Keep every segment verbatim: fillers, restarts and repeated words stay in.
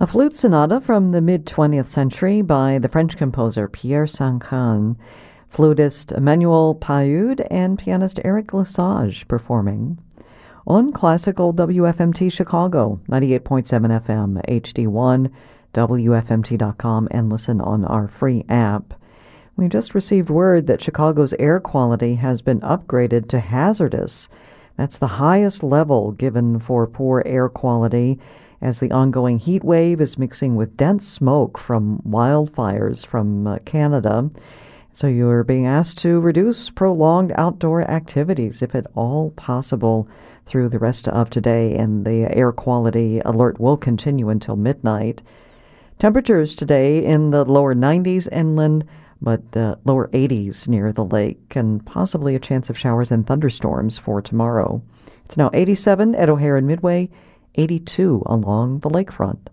A flute sonata from the mid-twentieth century by the French composer Pierre Sancan, flutist Emmanuel Pahud, and pianist Eric Lesage performing on Classical W F M T Chicago, ninety-eight point seven F M, H D one, W F M T dot com, and listen on our free app. We just received word that Chicago's air quality has been upgraded to hazardous. That's the highest level given for poor air quality, as the ongoing heat wave is mixing with dense smoke from wildfires from uh, Canada. So you're being asked to reduce prolonged outdoor activities, if at all possible, through the rest of today, and the air quality alert will continue until midnight. Temperatures today in the lower nineties inland, but uh, lower eighties near the lake, and possibly a chance of showers and thunderstorms for tomorrow. It's now eighty-seven at O'Hare and Midway, eighty-two along the lakefront.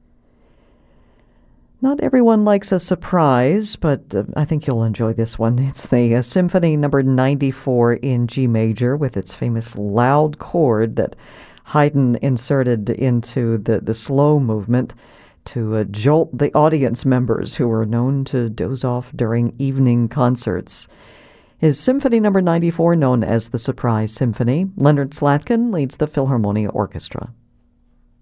Not everyone likes a surprise, but uh, I think you'll enjoy this one. It's the uh, Symphony number ninety-four in G major, with its famous loud chord that Haydn inserted into the, the slow movement to uh, jolt the audience members who were known to doze off during evening concerts. His Symphony number ninety-four, known as the Surprise Symphony, Leonard Slatkin leads the Philharmonia Orchestra.